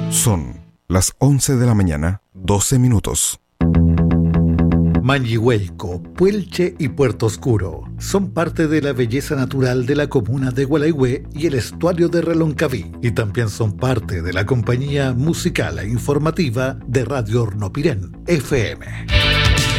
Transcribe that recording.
Son las 11 de la mañana, 12 minutos. Mañihuelco, Puelche y Puerto Oscuro son parte de la belleza natural de la comuna de Gualeguay y el estuario de Reloncaví, y también son parte de la compañía musical e informativa de Radio Hornopirén, FM.